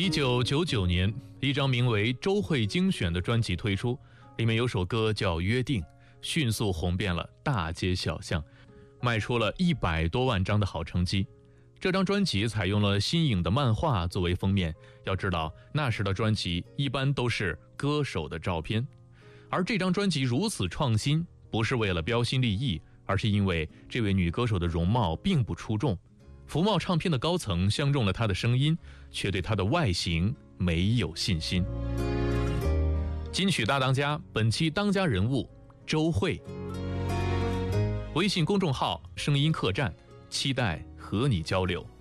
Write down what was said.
1999年，一张名为《周蕙精选》的专辑推出，里面有首歌叫《约定》，迅速红遍了大街小巷，卖出了100多万张的好成绩。这张专辑采用了新颖的漫画作为封面，要知道那时的专辑一般都是歌手的照片，而这张专辑如此创新，不是为了标新立异，而是因为这位女歌手的容貌并不出众，福茂唱片的高层相中了她的声音，却对她的外形没有信心。金曲大当家，本期当家人物周蕙。微信公众号声音客栈，期待和你交流。